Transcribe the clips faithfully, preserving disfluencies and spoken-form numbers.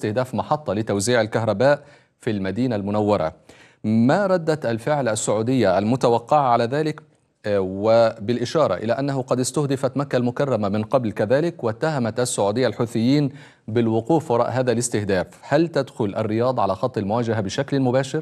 لاستهداف محطة لتوزيع الكهرباء في المدينة المنورة. ما ردة الفعل السعودية المتوقعة على ذلك؟ وبالإشارة إلى أنه قد استهدفت مكة المكرمة من قبل كذلك، واتهمت السعودية الحوثيين بالوقوف وراء هذا الاستهداف. هل تدخل الرياض على خط المواجهة بشكل مباشر؟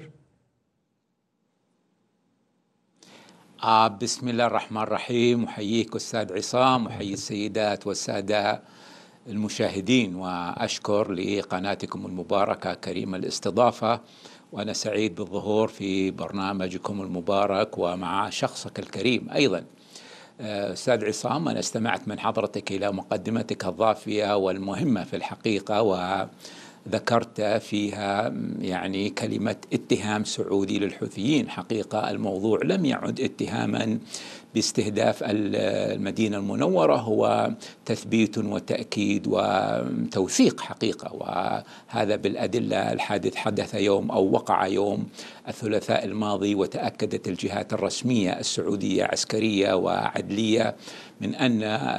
آه بسم الله الرحمن الرحيم. أحييك أستاذ عصام، أحيي السيدات والسادة المشاهدين، وأشكر لقناتكم المباركة كريم الاستضافة، وأنا سعيد بالظهور في برنامجكم المبارك ومع شخصك الكريم أيضا. أستاذ عصام، أنا استمعت من حضرتك إلى مقدمتك الضافية والمهمة في الحقيقة، وذكرت فيها يعني كلمة اتهام سعودي للحوثيين. حقيقة الموضوع لم يعد اتهاما باستهداف المدينة المنورة، هو تثبيت وتأكيد وتوثيق حقيقة، وهذا بالأدلة. الحادث حدث يوم أو وقع يوم الثلاثاء الماضي، وتأكدت الجهات الرسمية السعودية عسكرية وعدلية من أن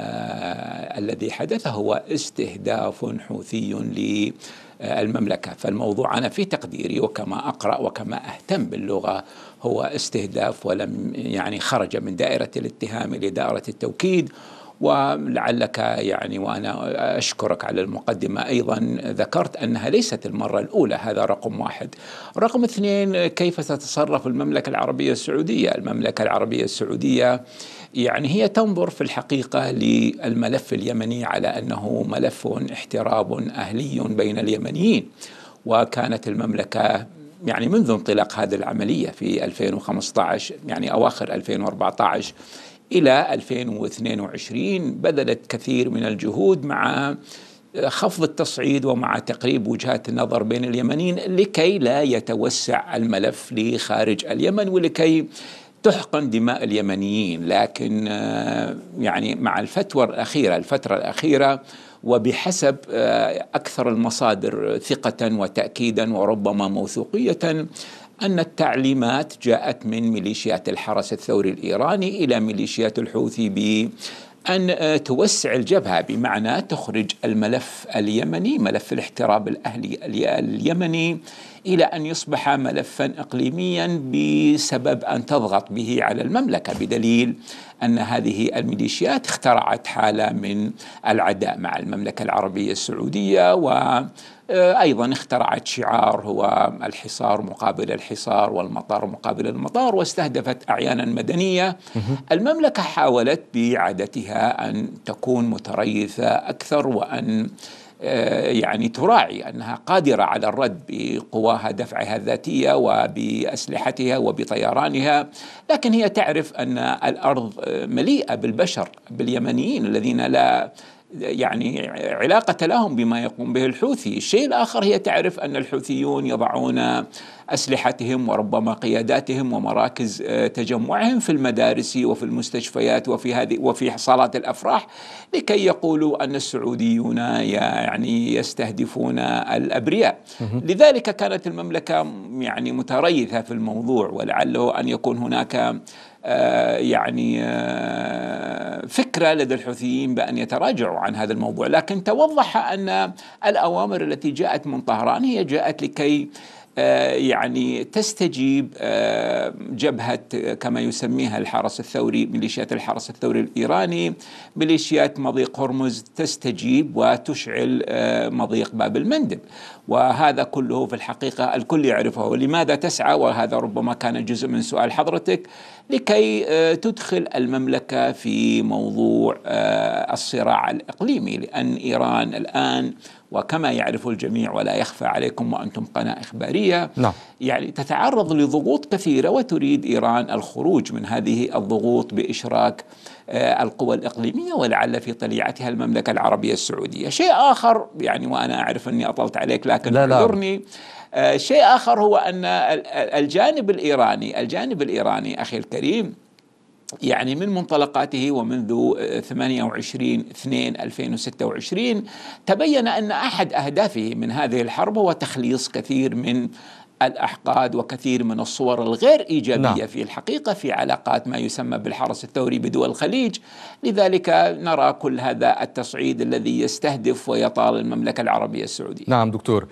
الذي حدث هو استهداف حوثي للمملكة. فالموضوع أنا في تقديري وكما أقرأ وكما أهتم باللغة هو استهداف، ولم يعني خرج من دائرة الاتهام إلى دائرة التوكيد. ولعلك يعني وأنا أشكرك على المقدمة أيضا ذكرت أنها ليست المرة الأولى، هذا رقم واحد. رقم اثنين، كيف ستتصرف المملكة العربية السعودية؟ المملكة العربية السعودية يعني هي تنظر في الحقيقة للملف اليمني على أنه ملف احتراب أهلي بين اليمنيين، وكانت المملكة يعني منذ انطلاق هذه العملية في ألفين وخمسة عشر يعني أواخر ألفين وأربعة عشر إلى ألفين واثنين وعشرين بذلت كثير من الجهود مع خفض التصعيد ومع تقريب وجهات النظر بين اليمنيين لكي لا يتوسع الملف لخارج اليمن ولكي تحقن دماء اليمنيين. لكن يعني مع الفترة الأخيرة الفترة الأخيرة وبحسب أكثر المصادر ثقة وتأكيدا وربما موثوقية أن التعليمات جاءت من ميليشيات الحرس الثوري الإيراني إلى ميليشيات الحوثي بأن توسع الجبهة، بمعنى تخرج الملف اليمني، ملف الاحتراب الأهلي اليمني، إلى أن يصبح ملفا إقليميا بسبب أن تضغط به على المملكة، بدليل أن هذه الميليشيات اخترعت حالة من العداء مع المملكة العربية السعودية، وأيضا اخترعت شعار هو الحصار مقابل الحصار والمطار مقابل المطار، واستهدفت أعيانا مدنية. المملكة حاولت بعادتها أن تكون متريثة أكثر، وأن يعني تراعي أنها قادرة على الرد بقواها دفعها الذاتية وبأسلحتها وبطيرانها، لكن هي تعرف أن الأرض مليئة بالبشر باليمنيين الذين لا يعني علاقة لهم بما يقوم به الحوثي. الشيء الآخر، هي تعرف أن الحوثيون يضعون أسلحتهم وربما قياداتهم ومراكز تجمعهم في المدارس وفي المستشفيات وفي هذه وفي صالات الأفراح لكي يقولوا أن السعوديون يعني يستهدفون الأبرياء. لذلك كانت المملكة يعني متريثة في الموضوع، ولعله أن يكون هناك آه يعني آه فكرة لدى الحوثيين بأن يتراجعوا عن هذا الموضوع، لكن توضح أن الأوامر التي جاءت من طهران هي جاءت لكي آه يعني تستجيب آه جبهة كما يسميها الحرس الثوري، ميليشيات الحرس الثوري الإيراني، ميليشيات مضيق هرمز تستجيب وتشعل آه مضيق باب المندب. وهذا كله في الحقيقة الكل يعرفه. ولماذا تسعى؟ وهذا ربما كان جزء من سؤال حضرتك، لكي تدخل المملكة في موضوع الصراع الإقليمي، لأن إيران الآن وكما يعرف الجميع ولا يخفى عليكم وأنتم قناة إخبارية نعم. يعني تتعرض لضغوط كثيرة، وتريد إيران الخروج من هذه الضغوط بإشراك القوى الإقليمية، ولعل في طليعتها المملكة العربية السعودية. شيء آخر يعني وأنا أعرف أني أطلت عليك لكن اعذرني، شيء آخر هو أن الجانب الإيراني الجانب الإيراني أخي الكريم يعني من منطلقاته ومنذ ثمانية وعشرين اثنين ألفين وستة وعشرين تبين أن أحد أهدافه من هذه الحرب هو تخليص كثير من الأحقاد وكثير من الصور الغير إيجابية نعم. في الحقيقة في علاقات ما يسمى بالحرس الثوري بدول الخليج. لذلك نرى كل هذا التصعيد الذي يستهدف ويطال المملكة العربية السعودية. نعم دكتور.